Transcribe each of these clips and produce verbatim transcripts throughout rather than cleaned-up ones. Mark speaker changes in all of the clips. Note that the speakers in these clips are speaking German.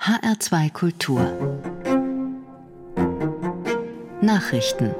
Speaker 1: H R zwei Kultur Nachrichten.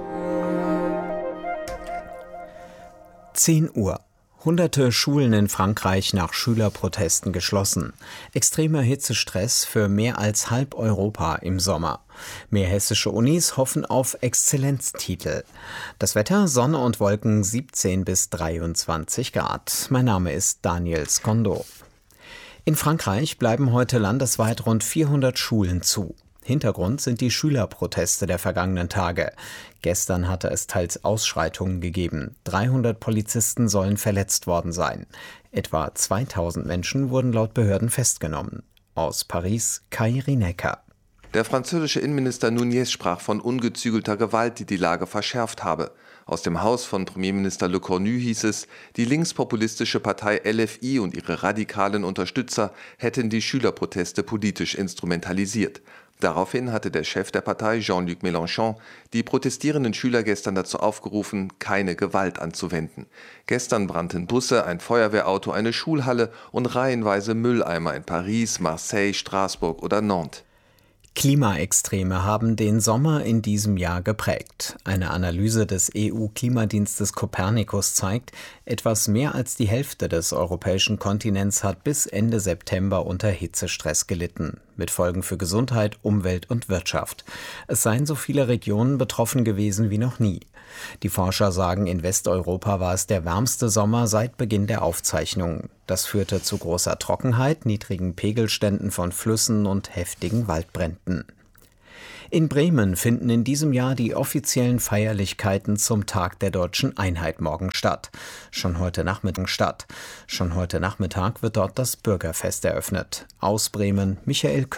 Speaker 2: zehn Uhr. Hunderte Schulen in Frankreich nach Schülerprotesten geschlossen. Extremer Hitzestress für mehr als halb Europa im Sommer. Mehr hessische Unis hoffen auf Exzellenztitel. Das Wetter: Sonne und Wolken, siebzehn bis dreiundzwanzig Grad. Mein Name ist Daniel Skondo. In Frankreich bleiben heute landesweit rund vierhundert Schulen zu. Hintergrund sind die Schülerproteste der vergangenen Tage. Gestern hatte es teils Ausschreitungen gegeben. dreihundert Polizisten sollen verletzt worden sein. Etwa zweitausend Menschen wurden laut Behörden festgenommen. Aus Paris, Kai Rinecker.
Speaker 3: Der französische Innenminister Nunez sprach von ungezügelter Gewalt, die die Lage verschärft habe. Aus dem Haus von Premierminister Le Cornu hieß es, die linkspopulistische Partei L F I und ihre radikalen Unterstützer hätten die Schülerproteste politisch instrumentalisiert. Daraufhin hatte der Chef der Partei, Jean-Luc Mélenchon, die protestierenden Schüler gestern dazu aufgerufen, keine Gewalt anzuwenden. Gestern brannten Busse, ein Feuerwehrauto, eine Schulhalle und reihenweise Mülleimer in Paris, Marseille, Straßburg oder Nantes.
Speaker 2: Klimaextreme haben den Sommer in diesem Jahr geprägt. Eine Analyse des E U-Klimadienstes Copernicus zeigt, etwas mehr als die Hälfte des europäischen Kontinents hat bis Ende September unter Hitzestress gelitten, mit Folgen für Gesundheit, Umwelt und Wirtschaft. Es seien so viele Regionen betroffen gewesen wie noch nie. Die Forscher sagen, in Westeuropa war es der wärmste Sommer seit Beginn der Aufzeichnungen. Das führte zu großer Trockenheit, niedrigen Pegelständen von Flüssen und heftigen Waldbränden. In Bremen finden in diesem Jahr die offiziellen Feierlichkeiten zum Tag der Deutschen Einheit morgen statt. Schon heute Nachmittag statt. Schon heute Nachmittag wird dort das Bürgerfest eröffnet. Aus Bremen, Michael Köhler.